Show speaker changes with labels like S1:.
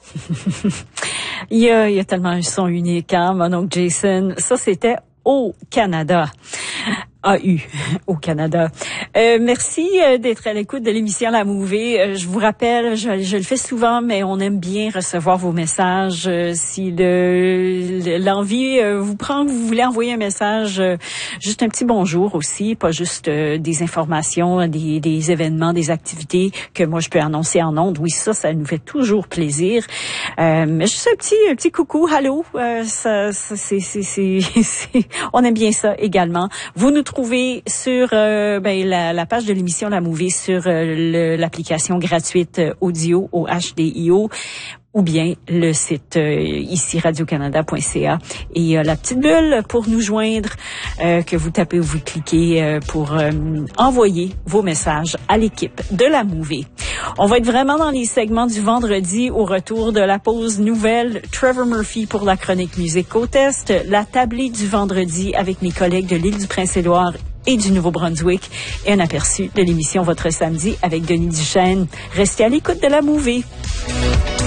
S1: Il y a tellement un son unique, hein, mon oncle Jason. Ça, c'était au Canada. AU au Canada. Merci d'être à l'écoute de l'émission La Mouvée. Je vous rappelle, je le fais souvent, mais on aime bien recevoir vos messages. Si l'envie vous prend, que vous voulez envoyer un message, juste un petit bonjour aussi, pas juste des informations, des événements, des activités que moi je peux annoncer en ondes. Oui, ça nous fait toujours plaisir. Mais juste un petit coucou, allô. On aime bien ça également. Vous nous trouvez sur la page de l'émission La Mouvée sur l'application gratuite audio au HDIO ou bien le site ici radiocanada.ca et la petite bulle pour nous joindre que vous tapez ou vous cliquez pour envoyer vos messages à l'équipe de La Mouvée. On va être vraiment dans les segments du vendredi au retour de la pause nouvelle. Trevor Murphy pour la chronique musique Côte Est, la tablée du vendredi avec mes collègues de l'île du Prince-Édouard et du Nouveau-Brunswick et un aperçu de l'émission Votre Samedi avec Denis Duchesne. Restez à l'écoute de La Mouvée.